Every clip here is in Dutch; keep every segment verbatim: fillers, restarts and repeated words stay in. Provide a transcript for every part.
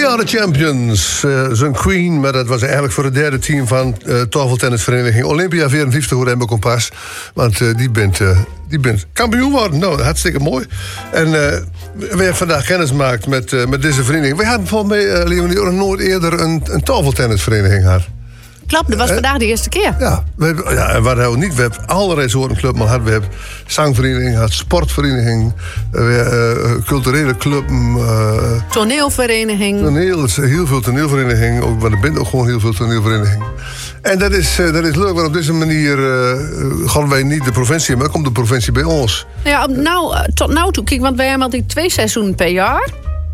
are the champions. Uh, zijn queen, maar dat was eigenlijk voor het derde team van uh, tafeltennisvereniging Olympia vierenvijftig hoe Rembo Kompas. Want uh, die bent, uh, die bent kampioen geworden. Nou, hartstikke mooi. En uh, we hebben vandaag kennis gemaakt met, uh, met deze vereniging. We hadden volgens mij, uh, Leonie, ook nooit eerder een, een tafeltennisvereniging gehad. Klopt, dat was vandaag de eerste keer. Ja, we hebben, ja en wat hebben we niet? We hebben allerlei soorten club gehad. We hebben zangvereniging gehad, sportvereniging, we, uh, culturele club. Uh, toneelvereniging. Toneel, heel veel toneelvereniging. Ook, maar er bent ook gewoon heel veel toneelvereniging. En dat is, uh, dat is leuk, want op deze manier uh, gaan wij niet de provincie, maar komt de provincie bij ons. Ja, nou, tot nu toe, kijk, want wij hebben altijd twee seizoenen per jaar.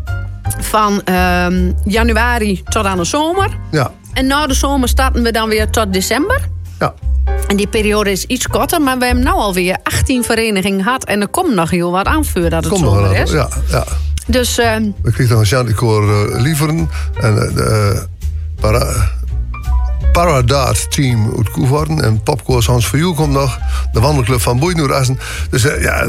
Van uh, januari tot aan de zomer. Ja. En na de zomer starten we dan weer tot december. Ja. En die periode is iets korter, maar we hebben nu alweer achttien verenigingen gehad. En er komt nog heel wat aan voor dat het zomer is. Ja, ja. Dus, uh, we kregen nog een chanticoor uh, Lieveren en de uh, para, Paradaat team uit Koevoorden. En popkoors Hans Verjoel komt nog. De wandelclub van Boeinoerassen. Dus uh, ja...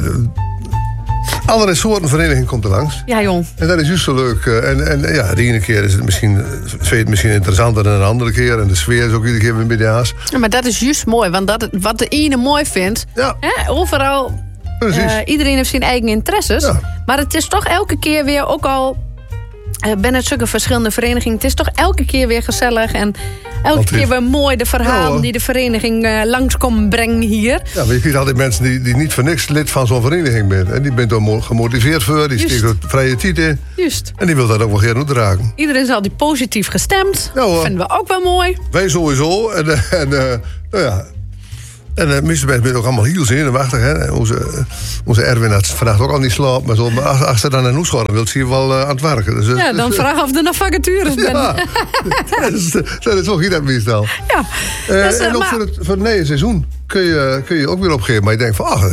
allerlei soorten vereniging komt er langs. Ja, jong. En dat is juist zo leuk. En, en ja, de ene keer is het misschien, het misschien interessanter dan de andere keer. En de sfeer is ook iedere keer weer middags. Ja, maar dat is juist mooi. Want dat, wat de ene mooi vindt... Ja. Hè, overal... Uh, iedereen heeft zijn eigen interesses. Ja. Maar het is toch elke keer weer, ook al... Uh, ben het zulke verschillende verenigingen... het is toch elke keer weer gezellig... en elke altijd. Keer weer mooi de verhalen ja, die de vereniging uh, langskomen brengen hier. Ja, maar je ziet altijd mensen die, die niet voor niks lid van zo'n vereniging zijn. En die bent er gemotiveerd voor, die steekt er vrije tijd in. Juist. En die wil dat ook wel gerne uitdragen. Iedereen is altijd positief gestemd. Ja, dat vinden we ook wel mooi. Wij sowieso. En, en uh, nou ja... En de meeste mensen zijn ook allemaal heel zenuwachtig. Hè? Onze, onze Erwin had vandaag ook al niet slaap. Maar, zo, maar als, als ze dan naar Noeschorren wilt, zie je wel uh, aan het werken. Dus, ja, dan dus, vraag of er nog vacatures zijn. Ja, dat is, dat is toch niet dat meestal. Ja. Uh, dus, uh, en ook maar... voor het, voor het nieuwe seizoen kun je, kun je ook weer opgeven. Maar je denkt van, ach,